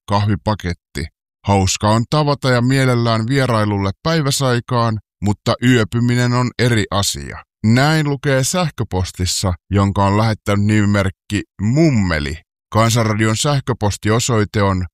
kahvipaketti. Hauska on tavata ja mielellään vierailulle päiväsaikaan, mutta yöpyminen on eri asia. Näin lukee sähköpostissa, jonka on lähettänyt nimimerkki Mummeli. Kansanradion sähköpostiosoite on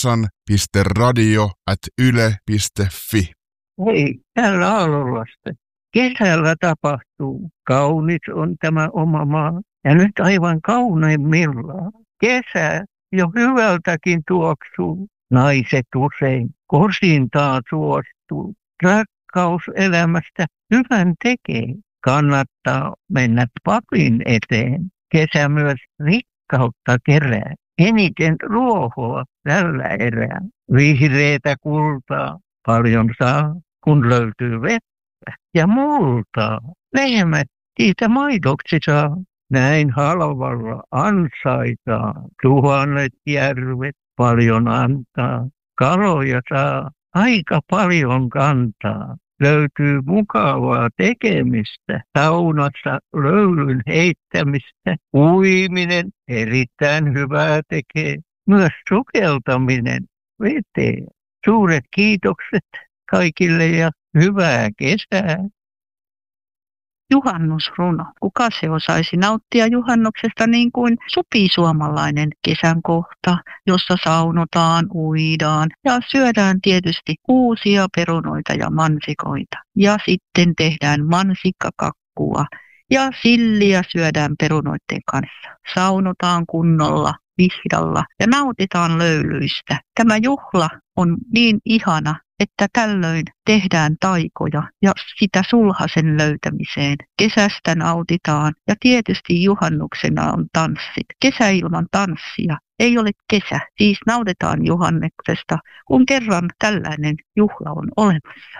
kansan.radio@yle.fi. Hei, täällä Aalolaste. Kesällä tapahtuu. Kaunis on tämä oma maa. Ja nyt aivan kauneimmillaan. Kesä jo hyvältäkin tuoksuu. Naiset usein kosintaan suostuu. Rakkaus elämästä hyvän tekee. Kannattaa mennä papin eteen. Kesä myös rikkautta kerää. Eniten ruohoa tällä erää. Vihreätä kultaa paljon saa, kun löytyy vettä ja multaa. Lehmät siitä maidoksi saa. Näin halvalla ansaitaan. Tuhannet järvet paljon antaa. Kaloja saa aika paljon kantaa. Löytyy mukavaa tekemistä, saunassa löylyn heittämistä. Uiminen erittäin hyvää tekee, myös sukeltaminen veteen. Suuret kiitokset kaikille ja hyvää kesää. Juhannusruno. Kuka se osaisi nauttia juhannuksesta niin kuin supisuomalainen kesän kohta, jossa saunotaan, uidaan ja syödään tietysti uusia perunoita ja mansikoita. Ja sitten tehdään mansikkakakkua ja silliä syödään perunoiden kanssa. Saunotaan kunnolla, vihdalla ja nautitaan löylyistä. Tämä juhla on niin ihana, että tällöin tehdään taikoja ja sitä sulhasen löytämiseen. Kesästä nautitaan ja tietysti juhannuksena on tanssit. Kesä ilman tanssia ei ole kesä, siis nautitaan juhannuksesta, kun kerran tällainen juhla on olemassa.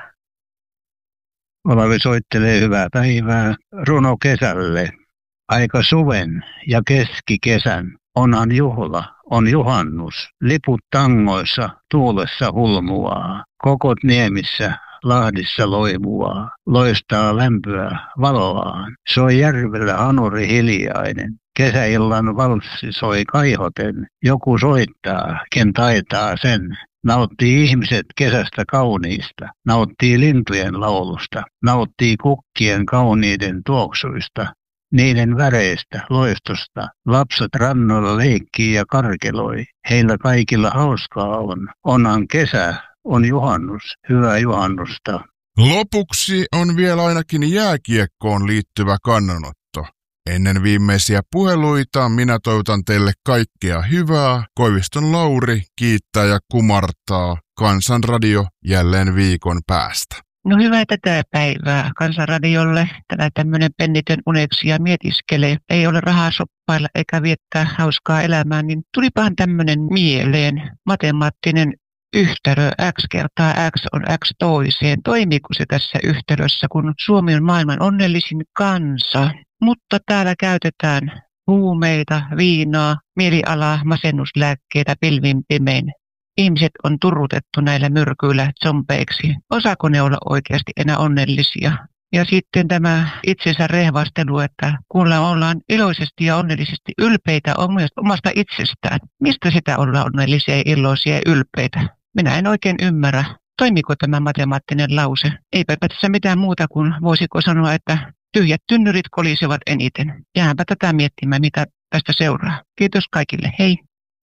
Olavi soittelee hyvää päivää. Runo kesälle. Aika suven ja keskikesän. Onhan juhla, on juhannus. Liput tangoissa tuulessa hulmuaa. Kokot niemissä, lahdissa loimuaa. Loistaa lämpöä valoaan. Soi järvellä anuri hiljainen. Kesäillan valssi soi kaihoten. Joku soittaa, ken taitaa sen. Nauttii ihmiset kesästä kauniista. Nauttii lintujen laulusta. Nauttii kukkien kauniiden tuoksuista. Niiden väreistä, loistosta, lapset rannoilla leikkii ja karkeloi. Heillä kaikilla hauskaa on. Onhan kesä, on juhannus, hyvää juhannusta. Lopuksi on vielä ainakin jääkiekkoon liittyvä kannanotto. Ennen viimeisiä puheluita minä toivotan teille kaikkea hyvää. Koiviston Lauri kiittää ja kumartaa. Kansanradio jälleen viikon päästä. No hyvää tätä päivää Kansanradiolle. Tänään tämmöinen pennitön uneksi ja mietiskelee. Ei ole rahaa shoppailla eikä viettää hauskaa elämää, niin tulipahan tämmöinen mieleen. Matemaattinen yhtälö x kertaa x on x toiseen. Toimiiko se tässä yhtälössä, kun Suomi on maailman onnellisin kansa? Mutta täällä käytetään huumeita, viinaa, mielialaa, masennuslääkkeitä pilvin pimein. Ihmiset on turrutettu näillä myrkyillä zombeiksi. Osaako ne olla oikeasti enää onnellisia? Ja sitten tämä itsensä rehvastelu, että kun ollaan iloisesti ja onnellisesti ylpeitä omasta itsestään. Mistä sitä ollaan onnellisia, iloisia ja ylpeitä? Minä en oikein ymmärrä. Toimiko tämä matemaattinen lause? Eipä tässä mitään muuta kuin voisiko sanoa, että tyhjät tynnyrit kolisevat eniten. Jääpä tätä miettimään, mitä tästä seuraa. Kiitos kaikille. Hei!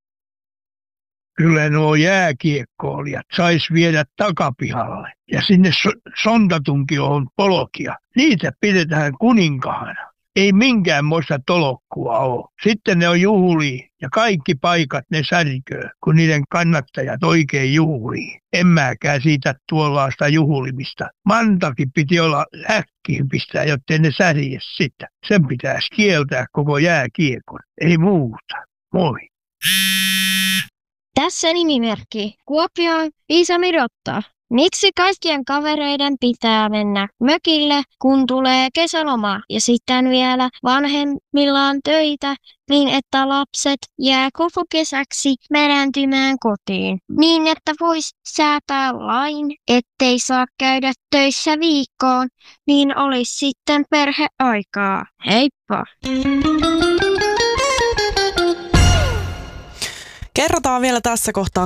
Kyllä nuo jääkiekkoilijat sais viedä takapihalle ja sinne sontatunkioon polkia. Niitä pidetään kuninkahana. Ei minkäänmoista tolokkua ole. Sitten ne on juhlia ja kaikki paikat ne särköö, kun niiden kannattajat oikein juhlii. En mäkään siitä tuollaista juhlimista. Mantakin piti olla häkkiin pistää, jottei ne särje sitä. Sen pitäisi kieltää koko jääkiekon. Ei muuta. Moi. Tässä nimimerkki. Kuopioon Iisa Mirotta. Miksi kaikkien kavereiden pitää mennä mökille, kun tulee kesäloma ja sitten vielä vanhemmillaan töitä, niin että lapset jää koko kesäksi merääntymään kotiin. Niin että vois säätää lain, ettei saa käydä töissä viikkoon, niin olisi sitten perheaikaa. Heippa! Kerrotaan vielä tässä kohtaa